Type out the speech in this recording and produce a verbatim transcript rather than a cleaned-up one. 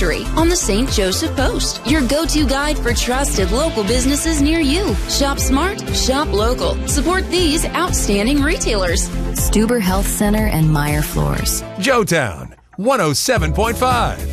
Directory on the Saint Joseph Post, your go-to guide for trusted local businesses near you. Shop smart, shop local. Support these outstanding retailers. Stuber Health Center and Meyer Floors. Joetown, one oh seven point five.